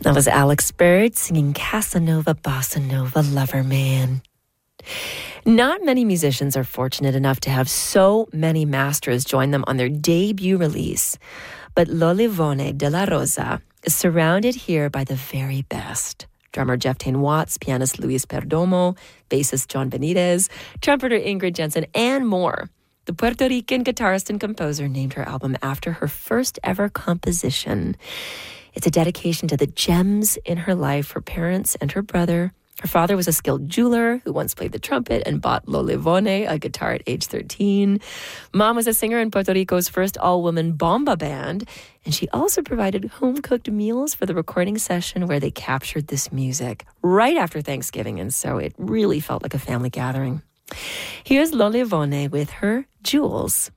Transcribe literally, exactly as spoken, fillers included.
That was Alex Bird singing Casanova Bossa Nova Lover Man. Not many musicians are fortunate enough to have so many masters join them on their debut release, but Lollivone de la Rosa is surrounded here by the very best. Drummer Jeff Tain Watts, pianist Luis Perdomo, bassist John Benitez, trumpeter Ingrid Jensen, and more. The Puerto Rican guitarist and composer named her album after her first ever composition. It's a dedication to the gems in her life, her parents and her brother. Her father was a skilled jeweler who once played the trumpet and bought Lollivone, a guitar at age thirteen. Mom was a singer in Puerto Rico's first all-woman bomba band, and she also provided home-cooked meals for the recording session where they captured this music right after Thanksgiving, and so it really felt like a family gathering. Here's Lollivone with her Jewels.